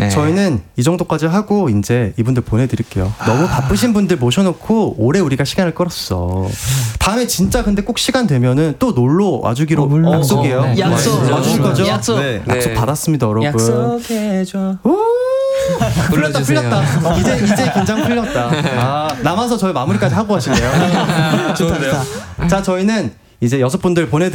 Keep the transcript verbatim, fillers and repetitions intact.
네. 저희는 이 정도까지 하고 이제 이분들 보내드릴게요. 너무 바쁘신 분들 모셔놓고 오래 우리가 시간을 끌었어. 다음에 진짜 근데 꼭 시간 되면은 또 놀러 와주기로 어, 약속이에요. 어, 네. 약속. 와주실 거죠? 약속. 네. 약속 네. 받았습니다, 여러분. 약속해줘. 풀렸다, 불러주세요. 풀렸다. 이제 이제 긴장 풀렸다. 아, 남아서 저희 마무리까지 하고 하실래요? 좋은데요? 자, 저희는 이제 여섯 분들 보내.